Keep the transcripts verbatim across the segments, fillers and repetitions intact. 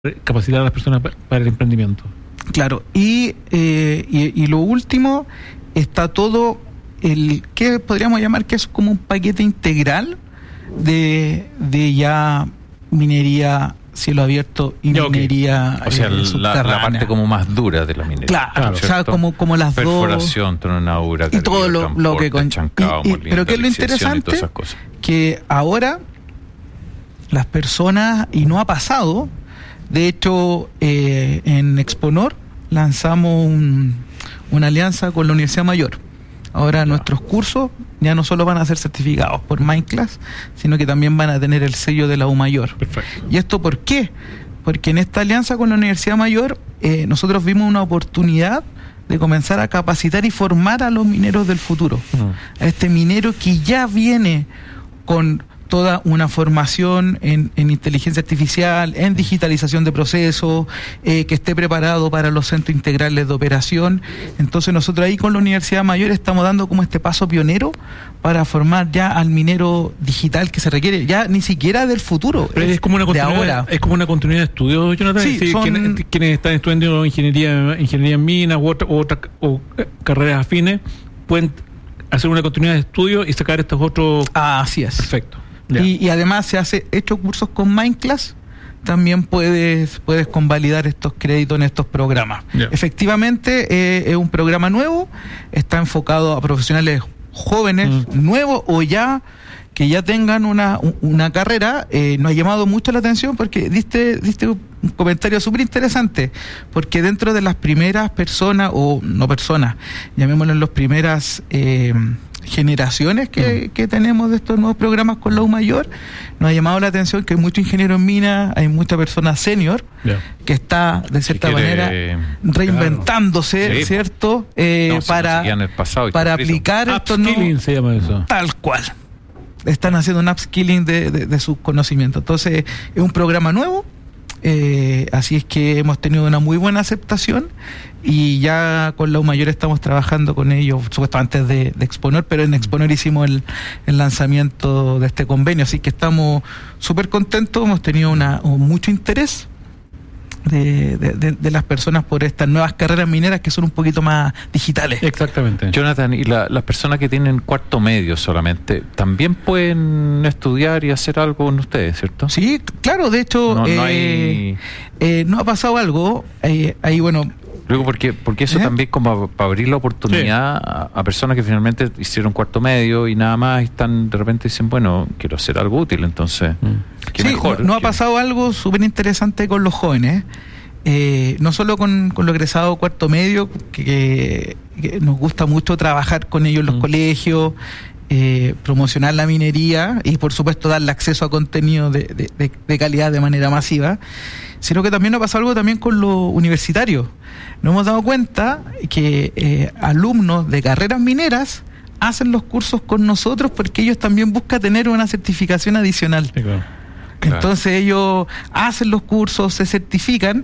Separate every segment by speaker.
Speaker 1: capacitar a las personas para el emprendimiento.
Speaker 2: Claro, y, eh, y, y lo último, está todo el que podríamos llamar que es como un paquete integral de, de ya minería cielo abierto y
Speaker 3: ya,
Speaker 2: minería
Speaker 3: okay. O sea,
Speaker 2: eh,
Speaker 3: la, la parte como más dura de la minería.
Speaker 2: Claro, claro, o sea, como, como las
Speaker 3: perforación,
Speaker 2: dos...
Speaker 3: tronadura,
Speaker 2: y todo lo, lo que con...
Speaker 3: chancado,
Speaker 2: y, y, pero que es lo interesante, que ahora las personas, y no ha pasado, de hecho, eh, en Exponor lanzamos un, una alianza con la Universidad Mayor. Ahora ya. Nuestros cursos ya no solo van a ser certificados por Mindclass, sino que también van a tener el sello de la U Mayor.
Speaker 3: Perfecto.
Speaker 2: ¿Y esto por qué? Porque en esta alianza con la Universidad Mayor eh, nosotros vimos una oportunidad de comenzar a capacitar y formar a los mineros del futuro. Uh-huh. A este minero que ya viene con toda una formación en, en inteligencia artificial, en digitalización de procesos, eh, que esté preparado para los centros integrales de operación. Entonces nosotros ahí con la Universidad Mayor estamos dando como este paso pionero para formar ya al minero digital que se requiere, ya ni siquiera del futuro,
Speaker 1: pero es, es como una
Speaker 2: de ahora.
Speaker 1: Es como una continuidad de estudios, Jonathan.
Speaker 2: Sí,
Speaker 1: sí,
Speaker 2: son...
Speaker 1: quienes, quienes están estudiando ingeniería, ingeniería en minas u otra, u otra o, eh, carreras afines, pueden hacer una continuidad de estudios y sacar estos otros...
Speaker 2: Ah, así es.
Speaker 1: Perfecto.
Speaker 2: Y, y además se hace hecho cursos con Mindclass, también puedes puedes convalidar estos créditos en estos programas.
Speaker 1: Yeah.
Speaker 2: Efectivamente, eh, es un programa nuevo, está enfocado a profesionales jóvenes, mm. nuevos o ya que ya tengan una, una carrera. Eh, nos ha llamado mucho la atención porque diste, diste un comentario súper interesante, porque dentro de las primeras personas, o no personas, llamémoslo en las primeras... Eh, generaciones que, mm. que tenemos de estos nuevos programas con la U Mayor, nos ha llamado la atención que hay muchos ingenieros en minas, hay mucha persona senior yeah. que está de cierta quiere, manera reinventándose, claro. ¿cierto? Eh, no, para si pasado, para aplicar estos nuevos,
Speaker 1: se llama eso.
Speaker 2: Tal cual. Están haciendo un upskilling de, de, de sus conocimientos. Entonces, es un programa nuevo. Eh, así es que hemos tenido una muy buena aceptación y ya con la U Mayor estamos trabajando con ellos, supuesto antes de, de Exponor, pero en Exponor hicimos el, el lanzamiento de este convenio, así que estamos súper contentos, hemos tenido una, un, mucho interés de, de, de, de las personas por estas nuevas carreras mineras que son un poquito más digitales.
Speaker 1: Exactamente.
Speaker 3: Jonathan, y la, las personas que tienen cuarto medio solamente, ¿también pueden estudiar y hacer algo con ustedes, cierto?
Speaker 2: Sí, claro, de hecho no, eh, no, hay... eh, no ha pasado algo, eh, ahí bueno...
Speaker 3: Luego, porque, porque eso ¿Eh? también como para abrir la oportunidad sí. a, a personas que finalmente hicieron cuarto medio y nada más, y están de repente dicen, bueno, quiero hacer algo útil, entonces, mm. ¿qué
Speaker 2: sí,
Speaker 3: mejor?
Speaker 2: No, no
Speaker 3: que...
Speaker 2: ha pasado algo súper interesante con los jóvenes, eh, no solo con, con los egresados cuarto medio, que, que, que nos gusta mucho trabajar con ellos en los mm. colegios, eh, promocionar la minería y por supuesto darle acceso a contenido de, de, de, de calidad de manera masiva, sino que también nos ha pasado algo también con los universitarios. Nos hemos dado cuenta que eh, alumnos de carreras mineras hacen los cursos con nosotros porque ellos también buscan tener una certificación adicional. Sí, claro. Entonces ellos hacen los cursos, se certifican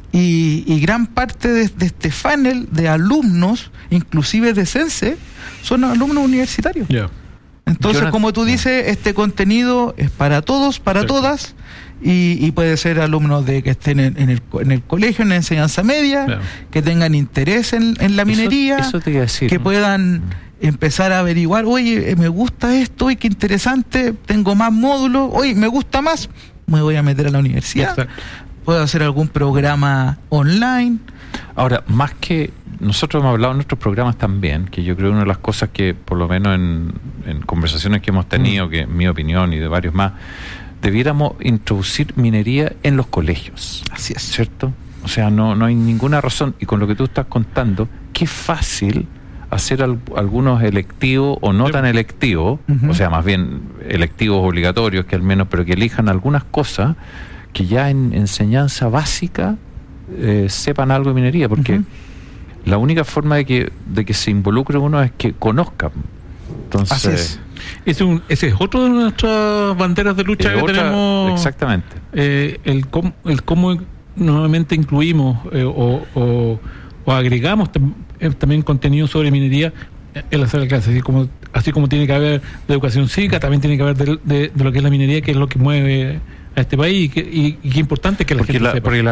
Speaker 2: y, y gran parte de, de este funnel de alumnos, inclusive de Sense, son alumnos universitarios. Yeah. Entonces, Jonathan, como tú dices, este contenido es para todos, para Perfecto. todas. Y, y puede ser alumnos de que estén en, en, el, en el colegio, en la enseñanza media, claro. que tengan interés en, en la minería,
Speaker 3: eso, eso te iba a decir,
Speaker 2: que
Speaker 3: ¿no?
Speaker 2: puedan empezar a averiguar, oye, me gusta esto, oye, qué interesante, tengo más módulos, oye, me gusta más, me voy a meter a la universidad, Exacto. puedo hacer algún programa online.
Speaker 3: Ahora, más que nosotros hemos hablado en nuestros programas también, que yo creo que una de las cosas que, por lo menos en, en conversaciones que hemos tenido, mm. que en mi opinión y de varios más, debiéramos introducir minería en los colegios.
Speaker 2: Así es.
Speaker 3: ¿Cierto? O sea, no, no hay ninguna razón. Y con lo que tú estás contando, qué fácil hacer al, algunos electivos o no tan electivos, uh-huh. o sea, más bien electivos obligatorios, que al menos, pero que elijan algunas cosas que ya en enseñanza básica eh, sepan algo de minería, porque uh-huh. la única forma de que, de que se involucre uno es que conozcan. Entonces,
Speaker 2: Así es.
Speaker 1: Es un, ese es otro de nuestras banderas de lucha que
Speaker 3: otra,
Speaker 1: tenemos.
Speaker 3: Exactamente.
Speaker 1: Eh, el, com, el cómo nuevamente incluimos eh, o, o, o agregamos tam, eh, también contenido sobre minería en la sala de clases. Así como, así como tiene que haber de educación cívica, también tiene que haber de, de, de lo que es la minería, que es lo que mueve a este país y que, y, y que es importante que la
Speaker 3: porque
Speaker 1: gente
Speaker 3: la,
Speaker 1: sepa.